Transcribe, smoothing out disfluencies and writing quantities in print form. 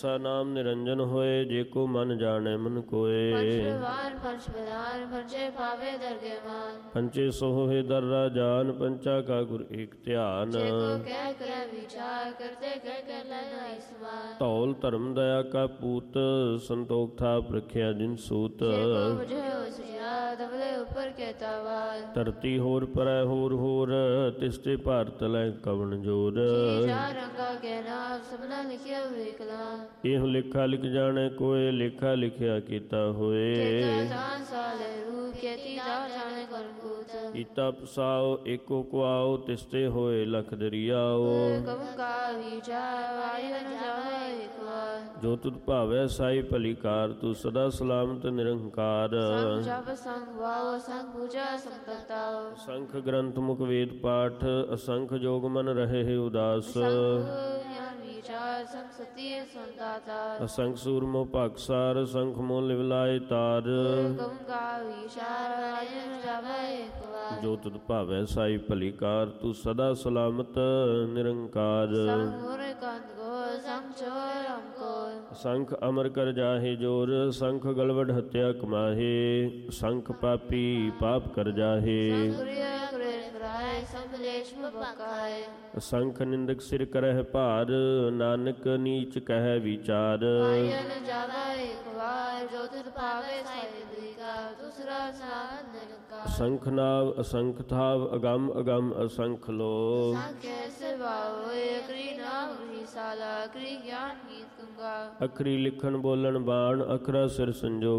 ਸਾ ਨਾਮ ਨਿਰੰਜਨ ਹੋਏ, ਜੇ ਕੋ ਮਨ ਜਾਣੈ ਮਨ ਕੋਏ। ਪੰਚਵਾਰ ਪੰਚ ਪ੍ਰਧਾਨ, ਪੰਚੇ ਪਾਵੇ ਦਰਗੇ ਮਾਨ। ਪੰਚੇ ਸੋਹੇ ਦਰ ਰਾਜਾਨ, ਪੰਚਾ ਕਾ ਗੁਰ ਏਕ ਧਿਆਨ। ਜੇ ਕੋ ਕਹਿ ਕਰੈ ਵਿਚਾਰ, ਕਰਤੇ ਕਹਿ ਕਹਿ ਲੈ ਨਾਹੀ ਸਮਾਨ। ਧੌਲ ਧਰਮ ਦਇਆ ਕਾ ਪੂਤ, ਸੰਤੋਖ ਥਾਪ ਰਖਿਆ ਜਿਨ ਸੂਤ। ਜੇ ਕੋ ਬੁਝੇ ਹੋਸਿਆ, ਤਬਲੇ ਉੱਪਰ ਕੇਤਾ ਵਾਲ। ਧਰਤੀ ਹੋਰ ਪਰੈ ਹੋਰ ਹੋਰ, ਤਿਸ ਤੇ ਭਾਰਤ ਲੈ ਕਵਣ ਜੋਰ। ਜੀ ਜਾ ਰੰਗਾ ਕੇ ਨਾਮ, ਸਭਨਾ ਲਿਖਿਆ ਹੋਏ ਕਲਾਮ। ਇਹੋ ਲੇਖਾ ਲਿਖ ਜਾਣੈ ਕੋਏ, ਲੇਖਾ ਲਿਖਿਆ ਕੀਤਾ ਹੋਏ। ਕੇਤਾ ਜਾਨ ਸਾਲੇ ਰੂਪ, ਕੇਤੀ ਜਾ ਜਾਣੇ ਕਰਮੂਤ। ਕੀਤਾ ਪਸਾਓ ਏਕੋ ਕੁਆਓ, ਤਿਸ ਤੇ ਹੋਏ ਲਖ ਦਰਿਆਓ। ਕਮ ਕਾ ਵਿਚਾਰ, ਵਾਯ ਨ ਜਾਵੇ ਇਕ ਵਾਰ। ਜੋ ਤੁਧ ਭਾਵੈ ਸਾਈ ਭਲੀ ਕਾਰ, ਤੂੰ ਸਦਾ ਸਲਾਮਤ ਨਿਰੰਕਾਰ। ਸੰਗ ਜਪ ਸੰਗ ਵਾਓ, ਸੰਗ ਪੂਜਾ ਸੰਗ ਤਤਾਓ। ਸੰਖ ਗ੍ਰੰਥ ਮੁਖ ਵੇਦ ਪਾਠ, ਅਸੰਖ ਜੋਗ ਮਨ ਰਹੇ ਉਦਾਸ। ਵਿਚਾਰ ਸੰਗ ਸਤਿ ਸੰਤਾਤਾ। ਅਸੰਖ ਸੂਰਮੋ ਭਗਸਾਰ, ਸੰਖ ਮੋ ਲਿਵ ਲਾਏ ਤਾਰ। ਕਮ ਕਾ ਵਿਚਾਰ, ਵਾਯ ਨ ਜਾਵੇ ਇਕ ਵਾਰ। ਜੋ ਤੁਧ ਭਾਵੈ ਸਾਈ ਭਲੀ ਕਾਰ, ਤੂੰ ਸਦਾ ਸਲਾਮਤ ਨਿਰੰਕਾਰ। ਸੰਗ ਮੁਰ ਕੰਦ ਗੋ, ਸੰਗ ਚੋਰ ਹਮਕੋ। ਸੰਖ ਅਮਰ ਕਰ ਜਾਹੇ ਜੋਰ, ਸੰਖ ਗਲਵਡ ਹੱਤਿਆ ਕਮਾਹੇ। ਸੰਖ ਪਾਪੀ ਪਾਪ ਕਰ ਜਾਹੇ। ਸੰਗ ਰਿਆ ਕਰੇ ਕਰਾਏ, ਸੰਗ ਲੇਸ਼ ਬਕਾਏ। ਸੰਖ ਨਿੰਦਕ ਸਿਰ ਕਰਹਿ ਭਾਰ, ਨਾਨਕ ਨੀਚ ਕਹਿ ਵਿਚਾਰ। ਵਾਯ ਨ ਜਾਵੇ ਇਕ ਵਾਰ, ਜੋ ਤਿਤ ਪਾਵੇ ਸਾਈ ਭਲੀ ਕਾਰ। ਦੂਸਰਾ ਸਾਧ ਨਿਰੰਕਾਰ। ਸੰਖ ਨਾਵ ਅਸੰਖ ਥਾਵ, ਅਗੰਮ ਅਗੰਮ ਅਸੰਖ ਲੋ। ਸੰਖੇ ਸਿਵਾ ਹੋਏ, ਅਕਰੀ ਨਾਮ ਅਕਰੀ ਸਾਲਾ। ਅਕਰੀ ਗਿਆਨ ਗੀਤ ਗੰਗਾ। ਅਖਰੀ ਲਿਖਣ ਬੋਲਣ ਬਾਣ, ਅਖਰਾ ਸਿਰ ਸੰਜੋਗ